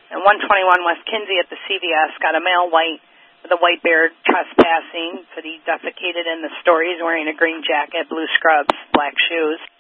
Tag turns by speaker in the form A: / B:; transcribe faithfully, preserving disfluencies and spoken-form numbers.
A: And one twenty-one West Kinsey at the C V S got a male white with a white beard trespassing. Said he defecated in the store. He's wearing a green jacket, blue scrubs, black shoes.